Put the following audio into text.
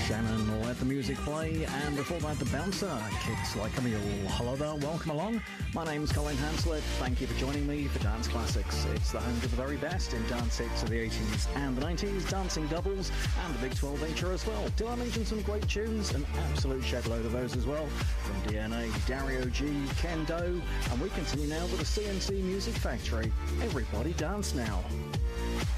Shannon, Let the Music Play, and before that, The Bouncer, Kicks Like a Mule. Hello there, welcome along. My name's Colin Hanslet. Thank you for joining me for Dance Classics. It's the home to the very best in dance hits of the 80s and the 90s, dancing doubles, and the Big 12-incher as well. Did I mention some great tunes? An absolute shed load of those as well. From DNA, Dario G, Ken Do, and we continue now with the CNC Music Factory. Everybody dance now.